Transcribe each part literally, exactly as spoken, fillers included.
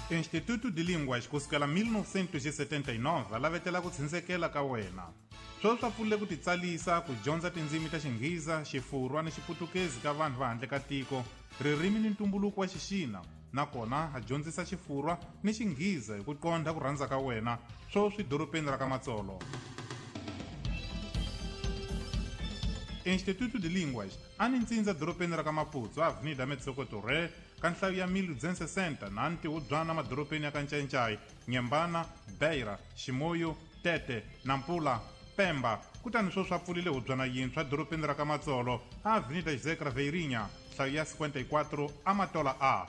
Instituto de Línguas kusukela mil novecentos e setenta e nove lavetela ku tshinsekela ka wena. Sweswi swa pfulile ku titsalisa ku dyondza tindzimi ta Xingheza, Xifurwa ni Xiputukezi ka vanhu va handle ka tiko, ririmi ni ntumbuluko wa Xixina, nakona ha dyondzisa Xifurwa ni Xingheza hi ku qondha ku rhandza ka wena sweswi dorobeni ra ka Matsolo. Instituto de Línguas a ni ntsindza dorobeni ra ka Maputo, Avenida Metsokotoré, ka nhlayo ya mil duzentos e sessenta na ntihudzwana madorobeni ya ka Ncencai, Nyembana, Beira, Ximoyo, Tete, Nampula, Pemba, kutani sweswi swa pfulile hudzwana yintshwa dorobeni ra ka Matsolo, Avenida José Craveirinha, nhlayo ya cinquenta e quatro Amatola A.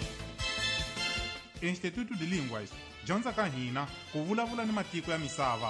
Instituto de Línguas, dyondza ka hina ku vulavula ni matiko ya misava.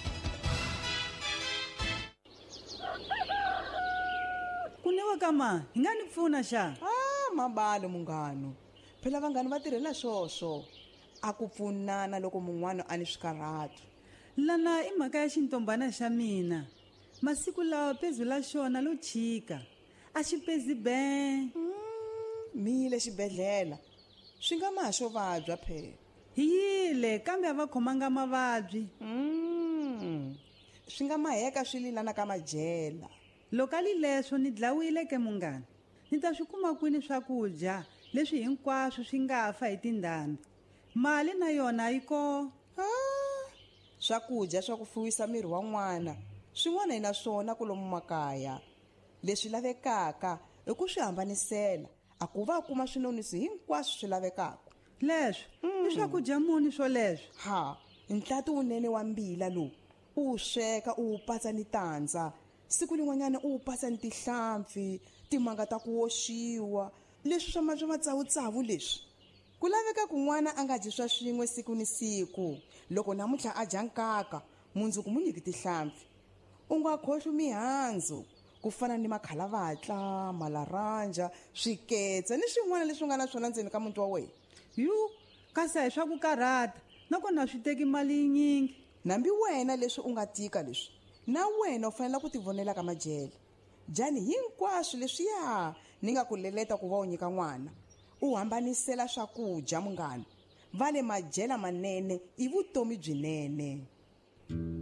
Kunewa kama, hi nga ni pfuna xa? Ah, mabalo munghano. Phela vanghani va tirhela swoswo. A ku pfunana loko mun'wana a ni swikarhato. Lana i mhaka ya xintombana xa mina. Masiku lawa pezu la xona lo chika. A xi pezi be. Mm, mile xibedhlela. Swi nga maha xo vabya phela. Hi yile kambe a va khomanga mavabyi. Mm, swi nga maheka swi lilana ka madyela. Lokali leswo ni dlawile ke munghana. Ni ta swi kuma kwini swakudya leswi hinkwaswo swi nga fa hi tindhambi. Mali na yona yi ko. Ah, swakudya swa ku fuwisa miri wa n'wana swin'wana hi na swona kulomu makaya. Leswi lavekaka i ku swi hambanisela a ku va kuma swinonisi hinkwaswo swi lavekaka. Leswo i swakudya muni swo leswo? Ha, ntlati unene wa mbila lowu u sweka u patsa ni tandza. Siku lin'wanyana u pasa ni tihlampfi, timanga ta ku oxiwa, leswi swa ma swa matsawutsawu leswi. Ku laveka ku n'wana a nga dyi swa swin'we siku ni siku. Loko namuntlha a dya nkaka, mundzuku mu nyiki tihlampfi. U nga khohlwi mihandzu, ku fana ni makhalavatla, malaranja, swiketsa ni swin'wana leswi nga na swona ndzeni ka muti wa wena. Yu, kasi hi swa ku karhata, nakona swi teki mali yinyingi. Nambi wena leswi u nga tika leswi. Na wena u fanele ku tivonela ka madyele. Jani hinkwaswo leswiya ni nga ku leleta ku va u nyika n'wana. U hambanisela swakudya munghana. Vale madyela manene i vutomi byinene.